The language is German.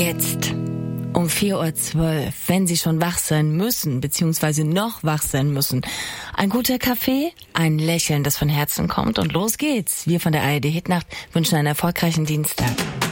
Jetzt um 4:12 Uhr, wenn Sie schon wach sein müssen, beziehungsweise noch wach sein müssen. Ein guter Kaffee, ein Lächeln, das von Herzen kommt und los geht's. Wir von der ARD Hitnacht wünschen einen erfolgreichen Dienstag.